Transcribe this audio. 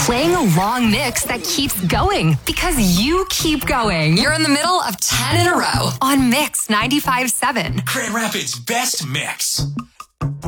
playing a long mix that keeps going because you keep going. You're in the middle of 10 in a row on Mix 95.7. Grand Rapids' best mix.